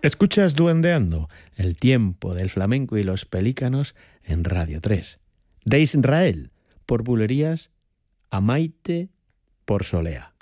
Escuchas Duendeando, el tiempo del flamenco y los pelícanos en Radio 3. De Israel, por Bulerías, a Maite por Solea.